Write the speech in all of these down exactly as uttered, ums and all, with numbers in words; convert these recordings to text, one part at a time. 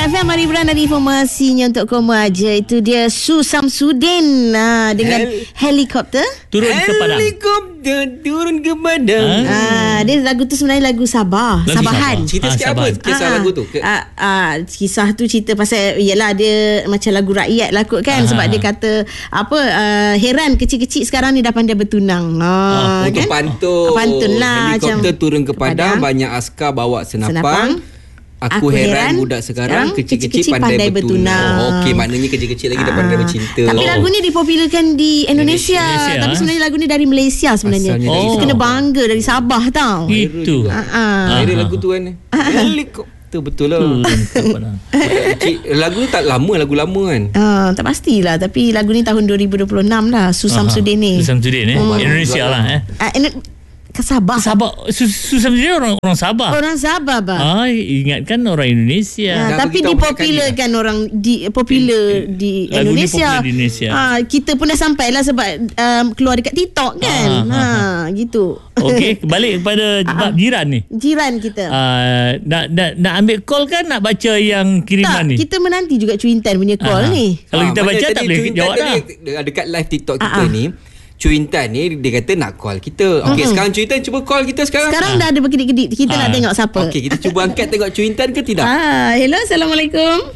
F M. Mari beranda informasinya untuk Komaja. Itu dia Su Samsudin ha, dengan Hel- helikopter turun ke Padang. Helikopter turun ke Padang. Ha, dia lagu tu sebenarnya lagu Sabah, Lagu Sabahan. Sabah. Cerita Ah, sikit apa Sabahan. kisah Ah, lagu tu? Ke- ah, ah, kisah tu cerita pasal yalah dia macam lagu rakyat lah kot kan. Ah. Sebab dia kata apa uh, heran kecil-kecil sekarang ni dah pandai bertunang. Ha, Ah, Untuk kan? pantun. Pantun lah, Helikopter macam turun ke ke Padang, Padang. banyak askar bawa senapang. Senapang. Aku, Aku heran, heran, budak sekarang sekarang kecil-kecil kecil-kecil pandai, pandai bertunang. bertunang. Oh, okey, maknanya kecil-kecil lagi dah pandai Ah. bercinta. Tapi Oh. lagu ni dipopularkan di Indonesia, Indonesia, Tapi eh? sebenarnya lagu ni dari Malaysia sebenarnya. Asalnya dari Kita Sabah. kena bangga dari Sabah tau. Itu. juga. Ah, ah. Ada Ah. lagu tu kan. Helikopter betul lah. Turun ke Padang. Cik, lagu ni tak lama, lagu lama kan. Ah, tak pastilah. Tapi lagu ni tahun dua ribu dua puluh enam lah. Su Samsudin ni. Su Samsudin eh. Oh. Indonesia lah eh. Ah, ini ke Sabah. Sabah. Su Su Samsudin orang orang Sabah. Orang Sabah bah. Ah, ingatkan orang Indonesia. Ah, Dah tapi beritahu dipopularkan orang di popular di Lagu ni Indonesia. popular di Indonesia. Ah, kita pun dah sampailah sebab um, keluar dekat TikTok kan. Ah, Ha, gitu. Okey, balik kepada bab jiran ni. Jiran kita. Uh, nak, nak nak ambil call kan nak baca yang kiriman tak, ni? kita menanti juga Cuintan punya call Ah. ni. Kalau kita Ah, baca mana tak tadi boleh Cuintan jawab dah. tadi, Dekat live TikTok kita Ah, ah. ni, Cuintan ni dia kata nak call kita. Okey, Mm-mm. sekarang Cuintan cuba call kita sekarang. Sekarang dah ada berkedip-kedip. Kita nak Ah. tengok siapa. Okey, kita cuba angkat tengok Cuintan ke tidak. Ah, hello, Assalamualaikum.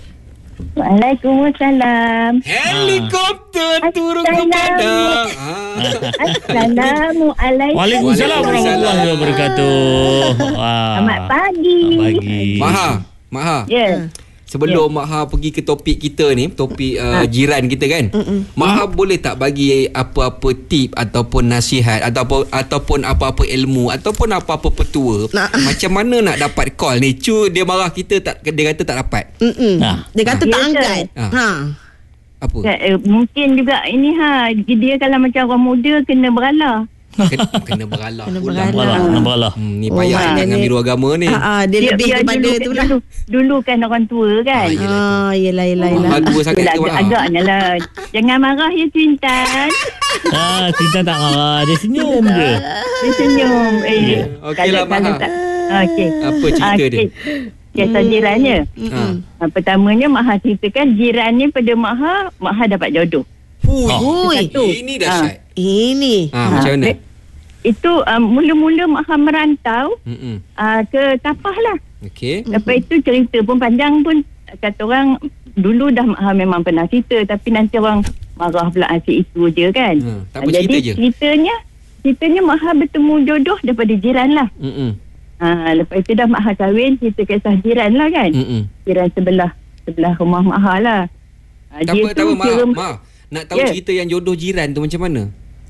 Waalaikumsalam. Helikopter turun ke Assalamualaikum. Padang. Ah. Assalamualaikum. Waalaikumsalam warahmatullahi wabarakatuh. Wah. Selamat pagi. Selamat pagi. Maha, Maha. Ya. Sebelum yeah. Maha pergi ke topik kita ni, topik uh, jiran kita kan. Mm-mm. Maha boleh tak bagi apa-apa tip ataupun nasihat ataupun ataupun apa-apa ilmu ataupun apa-apa petua Nah. macam mana nak dapat call ni? Cu dia marah kita tak, dia kata tak dapat. Mm-mm. Ah. Dia kata tak Ya, angkat. Ah. Ha. Apa? Ya, eh, mungkin juga ini ha, dia kalau macam orang muda kena beralah. Kena, kena beralah. Kena pula. beralah. Beralah, nak beralah. Hmm, ni Oh, payah maknanya- dengan biru agama ni. Ha, ah, dia, lebih kepada dulu, tu lah. dulu, dulu kan orang tua kan. Ah, yelah tu. Ah, yelah, yelah, yelah. Maha tua sangat Itulah, ke Maha? agaknya lah. Jangan marah ya Cuintan. Ah, Cinta tak marah, dia senyum je. Dia senyum. Eh, Ya. Okeylah, kalau- kalau Maha. tak- Okey. Apa cerita Ah, dia? okey. Kisah jirannya. Ha. Ah, pertamanya Maha ceritakan jiran ni pada Maha, Maha dapat jodoh. Hui, Hui. Satu. ini dahsyat. Ini. Ha, macam mana? Eh, Itu um, mula-mula Maha merantau Hmm. uh, ke Tapah lah. Okey. Lepas itu cerita pun panjang pun, kata orang dulu dah Maha memang pernah cerita, tapi nanti orang marah pula asyik itu je kan. Hmm, tak apa, Ah, jadi cerita je. ceritanya ceritanya Maha bertemu jodoh daripada jiran lah. Hmm. Ha, lepas itu dah Maha kahwin, cerita kisah jiran lah kan. Hmm. Jiran sebelah sebelah rumah Maha lah. Ha, Tak apa, tak apa, Ma. kira- Ma. Nak tahu Ya. cerita yang jodoh jiran tu macam mana?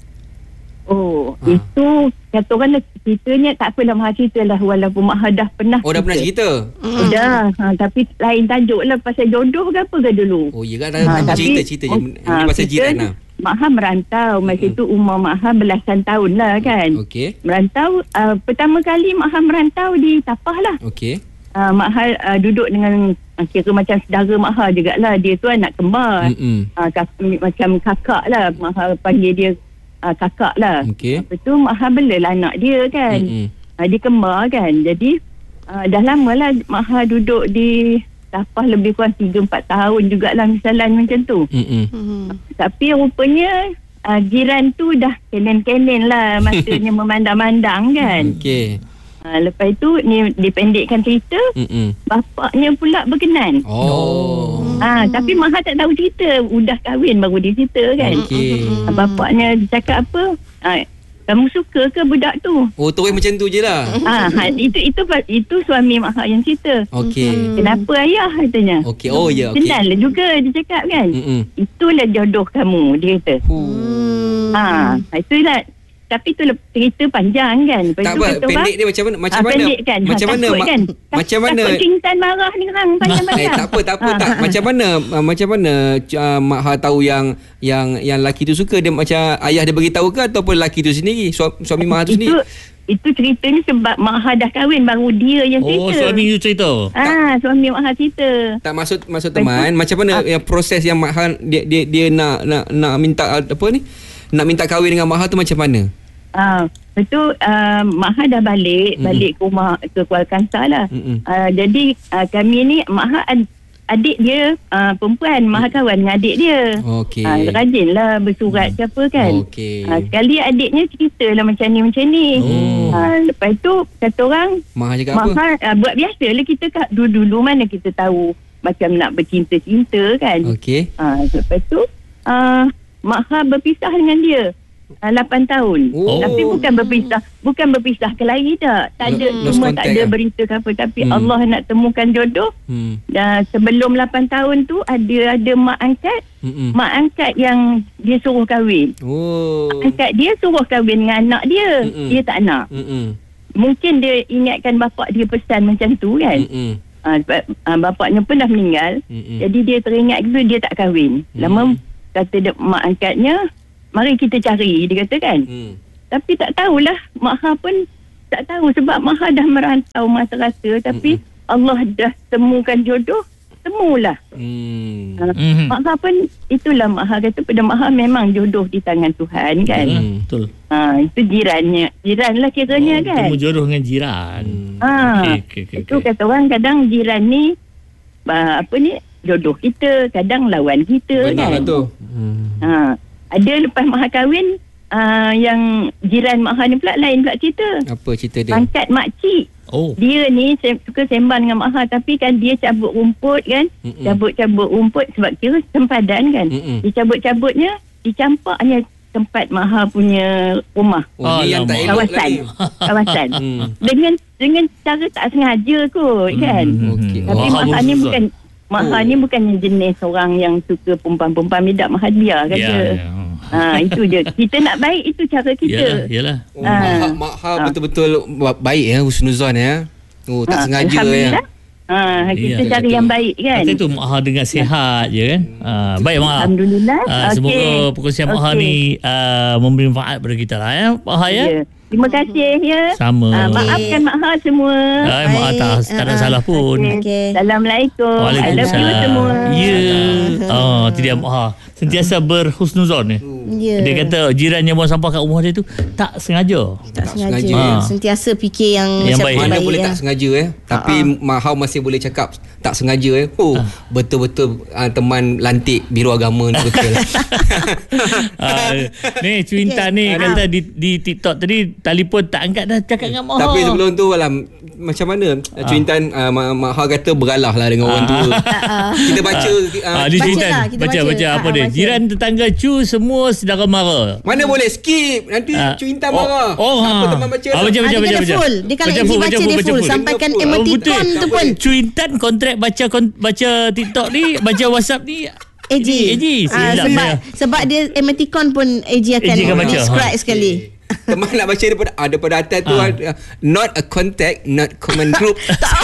Oh, Ha. itu kata orang lah, ceritanya tak apalah Maha cerita lah, walaupun Maha dah pernah Oh, dah pernah cerita? Mm. Dah, ha, tapi lain tajuk lah, pasal jodoh ke apa ke dulu. Oh, ya kan? Ha, Ha, tapi- cerita-cerita je. oh, Ini ha, pasal kita jiran lah. Maha merantau. Masa Mm-mm. itu umur Maha belasan tahun lah kan. Okey. Merantau, uh, pertama kali Maha merantau di Tapah lah. Okey. Uh, Maha uh, duduk dengan uh, kira macam saudara Maha jugalah. Dia tu anak kembar. Hmm. Uh, kak, macam kakak lah. Maha panggil dia uh, kakak lah. Okey. Lepas tu Maha belalah anak dia kan. Mm-mm. Uh, dia kembar kan. Jadi uh, dah lama lah Maha duduk di Tapah, lebih kurang tiga empat tahun jugalah misalan macam tu. Hmm. Hmm. Tapi rupanya uh, jiran tu dah kenen-kenen lah matanya memandang-mandang kan. Okey. Uh, lepas itu ni dipendekkan cerita, Hmm. bapaknya pula berkenan. Oh. Ah, tapi Maha tak tahu cerita, udah kahwin baru dia cerita kan. Okey. Uh, bapaknya cakap apa? Ah, kamu suka ke budak tu? Oh, terus macam tu je lah. Ah, ha, itu itu itu suami Maha yang cerita. Okey. Kenapa ayah katanya? Okey. Oh, ya. Okey. Kenal lah juga dia cakap kan. Hmm. Itulah jodoh kamu, dia kata. Hmm. Ha, itulah. Tapi tu cerita panjang kan. Lepas Tak tu apa, kata orang, pendek dia macam mana? Macam ah, mana? pendek kan. Macam ha, mana? takut Ma- kan? Macam mana? Takut Cintan marah ni orang Eh, panjang-panjang. tak apa, tak apa, Ah, tak. Macam mana, uh, macam mana uh, Mak Ha tahu yang yang yang lelaki tu suka? Dia macam ayah dia beritahu ke ataupun lelaki tu sendiri? Suami, suami Mak Ha tu itu sendiri? itu ceritanya sebab Mak Ha dah kahwin, baru dia yang cerita. Oh, suami you cerita. Ah, suami Mak Ha cerita. Tak maksud maksud teman, macam mana yang proses yang Mak Ha dia dia, dia nak nak nak minta apa ni? Nak minta kahwin dengan Mak Ha tu macam mana? Ah, betul. Uh, Mak Ha dah balik, Mm-mm. balik ke rumah ke Kuala Kangsar lah. Mm-mm. Uh, jadi uh, kami ni Mak Ha ad, adik dia uh, perempuan, maha kawan dengan adik dia. Okey. Uh, rajinlah bersurat ke apa kan. Okey. Uh, sekali adiknya ceritalah macam ni macam ni. Oh. Uh, lepas tu kata orang Maha cakap apa? Maha uh, buat biasa lah kita kat dulu-dulu mana kita tahu macam nak bercinta-cinta kan. Okey. Uh, lepas tu uh, Maha berpisah dengan dia. Uh, lapan tahun. Oh. Tapi bukan berpisah, bukan berpisah kelahi tak. Tak ada, Lost cuma contact tak ada lah. berita ke apa, tapi Hmm. Allah nak temukan jodoh. Hmm. Dan sebelum lapan tahun tu ada ada mak angkat, Mm-mm. mak angkat yang dia suruh kahwin. Oh. Mak angkat dia suruh kahwin dengan anak dia. Mm-mm. Dia tak nak. Mm-mm. Mungkin dia ingatkan bapak dia pesan macam tu kan. Mm-mm. Uh, uh, bapaknya pun dah meninggal. Mm-mm. Jadi dia teringat gitu, dia tak kahwin. Lama Mm. kata dia, mak angkatnya, mari kita cari, dia kata kan. Hmm. Tapi tak tahulah, Mak Ha pun tak tahu sebab Mak Ha dah merantau masa-rasa. Tapi Mm-mm. Allah dah temukan jodoh, temulah. Hmm. Uh, Mhm. Mak Ha pun, itulah Mak Ha kata pada Mak Ha memang jodoh di tangan Tuhan kan. Hmm. Betul. Ha, itu jirannya, jiran lah kiranya Oh, kan. temu jodoh dengan jiran. Hmm. Ha, Okey, okey, okey, itu okey. kata orang kadang jiran ni, uh, apa ni, jodoh kita, kadang lawan kita Benar kan. lah tu. Hmm. Ha, ada lepas Mak Ha kahwin, uh, yang jiran Mak Ha ni pula lain pula cerita. Apa cerita dia? Pangkat makcik. Oh. Dia ni se- suka sembang dengan Mak Ha, tapi kan dia cabut rumput kan. Mm-mm. Cabut-cabut rumput sebab kira sempadan kan. Mm-mm. Dia cabut-cabutnya, dicampaknya tempat Mak Ha punya rumah. Oh, ni yang tak elok Kawasan. lagi. Kawasan. Hmm. Dengan dengan cara tak sengaja kot kan. Okey. Tapi Wah, Mak Ha ni susah. bukan Mak Ha Oh. ni bukan jenis orang yang suka perempuan-perempuan bidak Mak Ha biar kata. Ya, ya. Ha, itu je. Kita nak baik, itu cara Yalah, kita. yalah. Oh, Ah. Mak Ha, Mak Ha betul-betul buat baik ya, husnuzon ya. Oh, tak Ha, sengaja ya. Alhamdulillah. Ha, kita Ya. cari yang baik kan. Kata tu Mak Ha dengar sihat je kan. Ah, baik Mak Ha. Alhamdulillah. Ah, Okey. semoga perkongsian Mak Ha Okey. ni ah, memberi manfaat pada kita lah ya. Mak Ha ya. Ya. Terima kasih ya. Sama. Ah, maafkan Mak Ha semua. Ah, Mak Ha tak, tak ada Ah, salah pun. Okey. Okey. Assalamualaikum. I love you Waalaikumsalam. semua. Ya. Oh, itu dia Mak Ha. Sentiasa berhusnuzon ni. Ya. Dia kata jiran yang buang sampah kat rumah dia tu tak sengaja. tak sengaja. sengaja, ya. Sentiasa fikir yang, Yang macam baik. Mana baik boleh ya. tak sengaja eh. Tapi Mak Ha masih boleh cakap tak sengaja eh. Oh, betul-betul uh, teman lantik Biro Agama ni betul. Ah, ni Cuintan ni Okay. kata di, di TikTok tadi telefon tak angkat dah cakap dengan Mak Ha. Tapi sebelum tu alam macam mana uh, Cuintan uh, Mak, Mak Ha kata beralah lah dengan orang tua. Kita baca uh, Ah, di baca Cuintan lah, kita baca baca. baca Ah, apa ah, dia? baca. Jiran tetangga cu semua sedara mara. mana boleh skip nanti Ah. Cuintan Oh, marah. oh, ha. Apa teman baca? Ah, baca, Ah, baca, dia baca, kena baca. full. Dia kalau Baca Izzy full, baca, baca dia full, full. baca full. Sampaikan Betul. Oh, emoticon betul. tu Tak pun. boleh. Cuintan kontrak baca kon- baca TikTok ni, baca WhatsApp ni. Eji. Ini, Eji. Ah, Silap sebab dia. sebab dia emoticon pun Eji akan, Eji akan baca. describe sekali. Teman nak baca daripada ah, daripada atas tu Ah. uh, not a contact, not common group.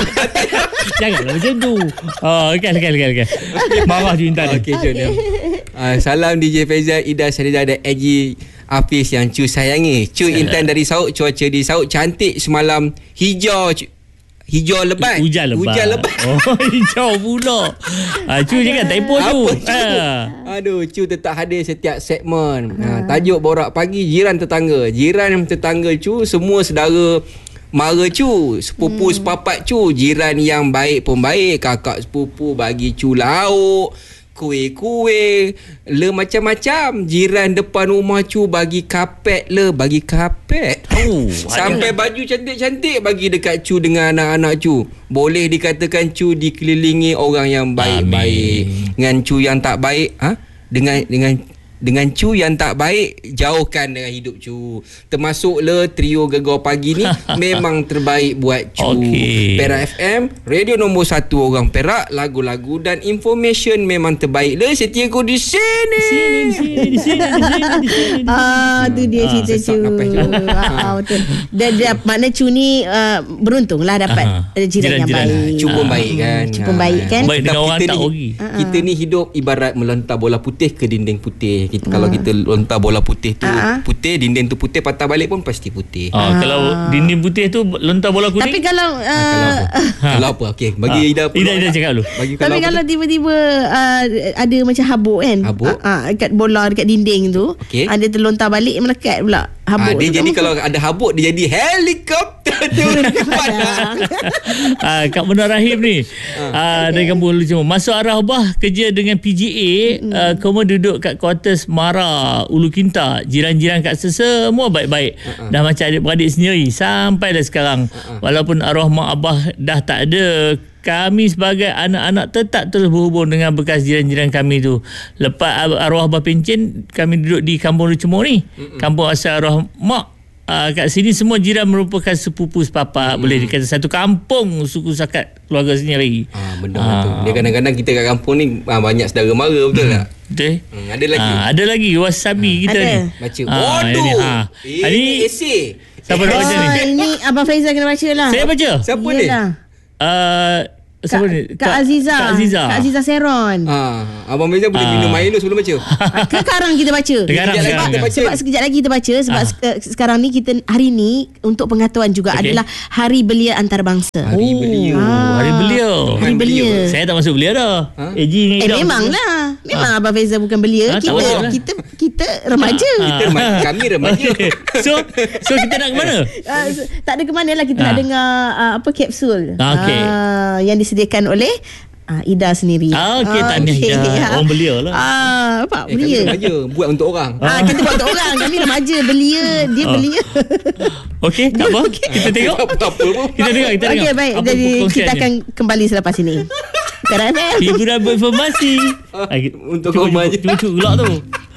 Janganlah macam tu. Oh, kan kan kan kan. Marah Cuintan ni. Okey, jom dia. Uh, salam D J Faizal, Ida Syaridah dan Eji Hafiz yang Cu sayangi. Cu Intan dari Sauk, cuaca di Sauk cantik semalam, hijau cu- hijau lebat. Hujan lebat. Hujan lebat. Oh, hijau pula. Ah, cu cakap typo tu. Apa Cu? Ah. Aduh, Cu tetap hadir setiap segmen. Ha, tajuk Borak Pagi, jiran tetangga. Jiran tetangga Cu, semua saudara mara Cu. Sepupu hmm. sepapat Cu, jiran yang baik pun baik. Kakak sepupu bagi Cu lauk, kuih-kuih, le macam-macam. Jiran depan rumah Cu bagi kapet le, bagi kapet. Oh, Sampai baju cantik-cantik bagi dekat Cu dengan anak-anak Cu. Boleh dikatakan Cu dikelilingi orang yang baik-baik. Amin. Dengan Cu yang tak baik, ha? Dengan dengan dengan Cu yang tak baik, jauhkan dengan hidup Cu. Termasuk le trio Gegar Pagi ni memang terbaik buat Cu. Okey. Perak F M, radio nombor satu orang Perak, lagu-lagu dan information memang terbaik le. Setia ku di sini. Sini, di sini, di sini, di sini, di sini. Ah, tu dia Ah, cerita sesak Cu. nafas Cu. Ah, betul. Dan dia makna Cu ni uh, beruntung lah dapat Ah, uh, jiran yang jiran-jiran. baik. Cu pun Ah. baik kan. Cu pun baik kan. Baik dengan Sebab orang kita tak ni- rugi. Kita ni hidup ibarat melontar bola putih ke dinding putih. kita, uh. Kalau kita lontar bola putih tu uh-huh. putih, dinding tu putih, patah balik pun pasti putih. Ah, uh. Kalau dinding putih tu lontar bola kuning. Tapi kalau uh, ha, kalau apa? Ha. Kalau apa? Okey, bagi uh. Ida. Ida Ida cakap dulu. Bagi kalau Tapi kalau tiba-tiba uh, ada macam habuk kan. Habuk? Uh, uh, dekat bola dekat dinding tu. Okay. Uh, dia terlontar balik melekat pula. Habuk. Ha, dia jadi kamu... kalau ada habuk dia jadi helikopter tu. Ah, Kak Munah Rahim ni ah, dari kampung Ulu Cemor. Masuk arah bah kerja dengan P G A, hmm. ah, kamu duduk kat kuartus Mara Ulu Kinta, jiran-jiran kat semua baik-baik. Uh-uh. Dah macam adik-beradik sendiri sampai dah sekarang. Uh-uh. Walaupun arwah mak abah dah tak ada, kami sebagai anak-anak tetap terus berhubung dengan bekas jiran-jiran kami tu. Lepas arwah abah pencen, kami duduk di kampung Ulu Cemor ni. Uh-uh. Kampung asal arwah mak. Uh, kat sini semua jiran merupakan sepupu sepapak, hmm. boleh dikata satu kampung, suku sakat keluarga sendiri. Ah, benda ah. tu. Dia kadang-kadang kita kat kampung ni ah, banyak saudara mara, betul hmm. tak? Betul. Hmm, ada lagi. Ah, ada lagi wasabi hmm. kita ada. ni. Baca. Ah, Waduh. Ini, ah. Eh, ini esei. Siapa nak baca ni? Oh, ini Abang Faizal kena baca lah. Saya baca. Siapa Yelah. ni? Uh, Siapa Kak, ni? Kak Aziza. Kak Aziza. Kak Aziza Seron. Ah, Abang Faizal boleh Ah. minum air dulu sebelum baca. Sekarang kita baca. Sekarang, Sekejap sekarang. lagi kita baca. Sebab sekejap lagi kita baca. Sebab Ah. se- sekarang ni kita, hari ni untuk pengetahuan juga Okey. adalah Hari Belia Antarabangsa. Hari belia. Ah. Hari belia. Hari Belia. Saya tak masuk belia dah. Ha? A G dengan Eh Ida. memanglah. Memang Abang Faizal bukan belia. Ah, tak kita, masuk lah. kita kita remaja. Ah. Kita remaja. Kami remaja. Okay. So, so kita nak ke mana? Uh, tak ada ke mana lah kita Ah. nak dengar uh, apa kapsul Ah, okey. uh, yang disediakan oleh uh, Ida sendiri. Ah, okey, tahniah Ida. Orang belia lah. Ah, apa Eh, kami belia? remaja. Buat untuk orang. Ah, kita buat untuk orang. Kami remaja, belia, dia Ah. belia. Okey, tak apa. Kita tengok. Apa pun. Kita tengok, kita tengok. Okey, baik. Apa Jadi perkongsiannya? kita akan kembali selepas ini. Tera F M. Hiburan berinformasi. Ah, Ah, kita- untuk cuba- kau cuba- je. Cuba cuba gelak tu.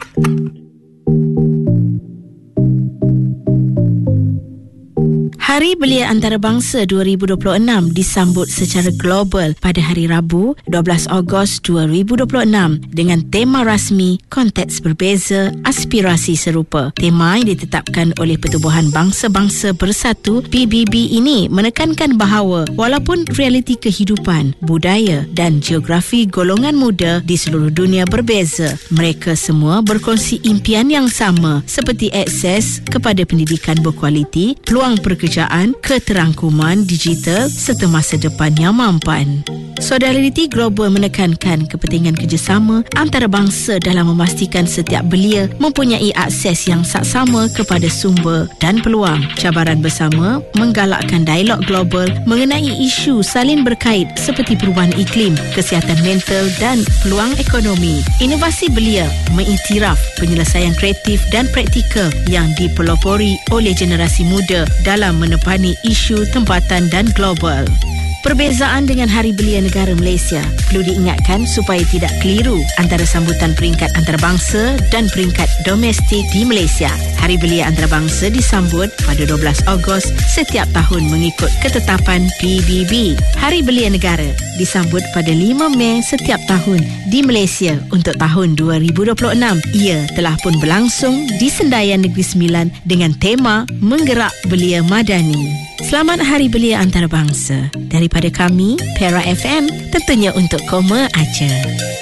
Hari Belia Antarabangsa dua ribu dua puluh enam disambut secara global pada hari Rabu dua belas Ogos dua ribu dua puluh enam dengan tema rasmi Konteks Berbeza, Aspirasi Serupa. Tema yang ditetapkan oleh Pertubuhan Bangsa-Bangsa Bersatu P B B ini menekankan bahawa walaupun realiti kehidupan, budaya dan geografi golongan muda di seluruh dunia berbeza, mereka semua berkongsi impian yang sama seperti akses kepada pendidikan berkualiti, peluang pekerjaan, keterangkuman digital serta masa depan yang mampan. Solidariti Global menekankan kepentingan kerjasama antarabangsa dalam memastikan setiap belia mempunyai akses yang saksama kepada sumber dan peluang. Cabaran bersama menggalakkan dialog global mengenai isu saling berkait seperti perubahan iklim, kesihatan mental dan peluang ekonomi. Inovasi belia mengiktiraf penyelesaian kreatif dan praktikal yang dipelopori oleh generasi muda dalam menepani isu tempatan dan global. Perbezaan dengan Hari Belia Negara Malaysia perlu diingatkan supaya tidak keliru antara sambutan peringkat antarabangsa dan peringkat domestik di Malaysia. Hari Belia Antarabangsa disambut pada dua belas Ogos setiap tahun mengikut ketetapan P B B. Hari Belia Negara disambut pada lima Mei setiap tahun di Malaysia untuk tahun dua ribu dua puluh enam. Ia telah pun berlangsung di Sendayan Negeri Sembilan dengan tema Menggerak Belia Madani. Selamat Hari Belia Antarabangsa daripada kami, Tera F M, tentunya untuk Koma Aceh.